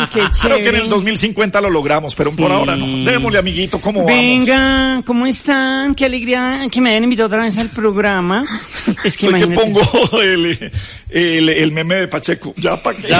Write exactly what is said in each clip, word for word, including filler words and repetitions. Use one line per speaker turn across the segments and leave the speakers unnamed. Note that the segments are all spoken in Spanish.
qué chévere.
Creo que en el dos mil cincuenta lo logramos, pero sí. Por ahora no. Démosle, amiguito, ¿cómo
Venga, vamos?
Venga,
¿cómo están? Qué alegría que me hayan invitado otra vez al programa. Es que
Soy
imagínate.
que pongo el, el, el meme de Pacheco. Ya, ¿para qué?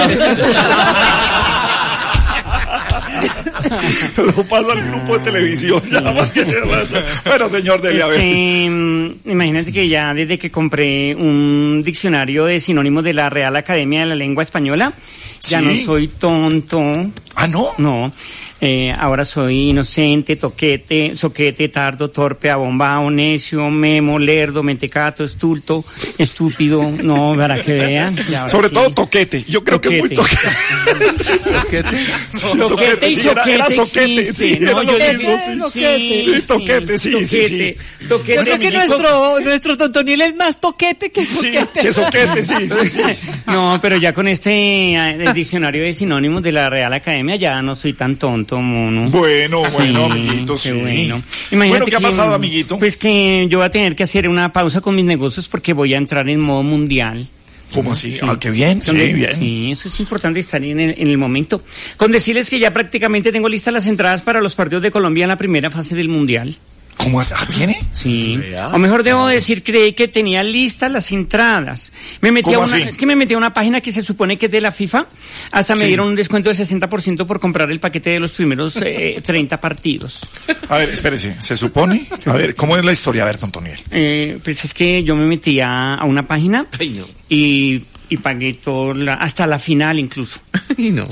Lo paso al grupo de televisión. Ya, ¿para qué? Bueno, señor, dele a ver.
Este, imagínate que ya desde que compré un diccionario de sinónimos de la Real Academia de la Lengua Española, ya
¿Sí?
no soy tonto.
¿Ah, no?
No. Eh, ahora soy inocente, toquete, soquete, tardo, torpe, abombao, necio, memo, lerdo, mentecato, estulto, estúpido. No, para que vean.
Sobre
sí.
todo toquete. Yo creo toquete. que es muy toquete.
¿Toquete? Toquete y
sí,
soquete.
Era, era soquete, sí.
No, yo
le
digo,
sí,
toquete.
Sí, toquete, sí,
toquete,
sí, sí.
Toquete.
Yo creo que nuestro, nuestro Tontoniel es más toquete que soquete.
Sí, que soquete, sí, sí, sí.
No, pero ya con este el diccionario de sinónimos de la Real Academia ya no soy tan tonto, mono.
Bueno, bueno,
sí,
amiguito, sí.
Bueno.
Bueno, ¿qué
que,
ha pasado, amiguito?
Pues que yo voy a tener que hacer una pausa con mis negocios porque voy a entrar en modo mundial.
¿Cómo así?
Sí.
Ah, qué bien, sí,
Donde,
bien.
Sí, eso es importante estar en el, en el momento. Con decirles que ya prácticamente tengo listas las entradas para los partidos de Colombia en la primera fase del mundial.
¿Cómo así? ¿Ah, tiene?
Sí. O mejor debo decir, creí que tenía listas las entradas. Me metí a una, es que me metí a una página que se supone que es de la FIFA. Hasta me sí. dieron un descuento de sesenta por ciento por comprar el paquete de los primeros eh, treinta partidos.
A ver, espérese, ¿se supone? A ver, ¿cómo es la historia? A ver, Tontoniel.
Eh, pues es que yo me metí a, a una página
Ay, no.
y... y pagué todo la, hasta la final incluso.
Y no.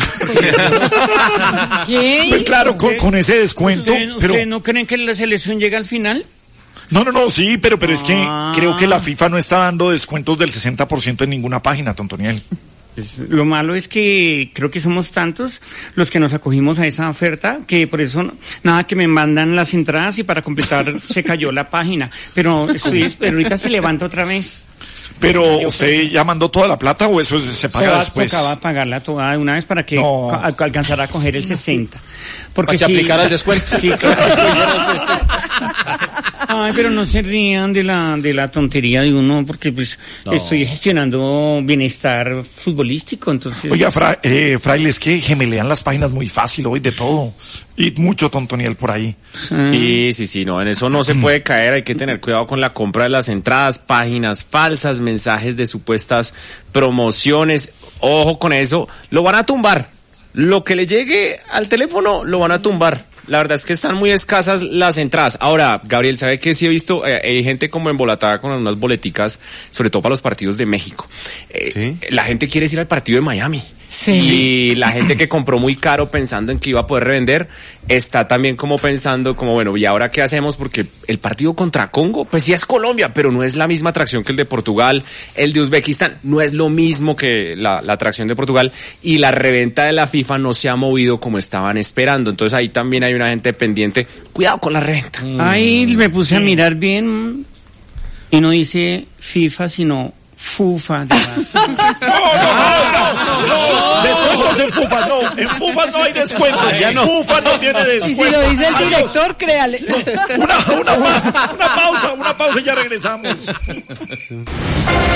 ¿Qué?
Pues claro, con, con ese descuento.
¿Ustedes
pero...
¿usted no creen que la selección llega al final?
No, no, no, sí, pero, pero ah. es que creo que la FIFA no está dando descuentos del sesenta por ciento en ninguna página, Tontoniel.
Pues, lo malo es que creo que somos tantos los que nos acogimos a esa oferta que por eso no, nada que me mandan las entradas y para completar se cayó la página. Pero, estoy, pero ahorita se levanta otra vez.
Pero, ¿usted ya mandó toda la plata o eso se paga
toda,
después?
Tocaba pagarla toda de una vez para que
no.
ca- alcanzara a coger el sesenta. Porque
para que
si,
aplicara el descuento.
Sí, claro. Ay, pero no se rían de la de la tontería de uno, porque pues no. estoy gestionando bienestar futbolístico, entonces...
Oiga, fra, eh, fraile, es que gemelean las páginas muy fácil hoy de todo. Y mucho Tontoniel por ahí.
Sí, sí, sí, no, en eso no se puede caer, hay que tener cuidado con la compra de las entradas, páginas falsas, mensajes de supuestas promociones, ojo con eso, lo van a tumbar, lo que le llegue al teléfono lo van a tumbar. La verdad es que están muy escasas las entradas. Ahora, Gabriel, ¿sabe qué? Sí he visto, eh, hay gente como embolatada con unas boleticas, sobre todo para los partidos de México. Eh, ¿Sí? La gente quiere ir al partido de Miami.
Sí.
Y la gente que compró muy caro pensando en que iba a poder revender, está también como pensando como, bueno, ¿y ahora qué hacemos? Porque el partido contra Congo, pues sí es Colombia, pero no es la misma atracción que el de Portugal, el de Uzbekistán, no es lo mismo que la, la atracción de Portugal, y la reventa de la FIFA no se ha movido como estaban esperando. Entonces ahí también hay una gente pendiente. Cuidado con la reventa.
Mm. Ahí me puse a mirar bien y no dice FIFA, sino FUFA. De
no, no, no, no, no, descuentos en FUFA, no, en FUFA no hay descuentos, ya no. FUFA no tiene descuentos.
Y si lo dice el director, créale.
Una, una, una, una pausa, una pausa y ya regresamos.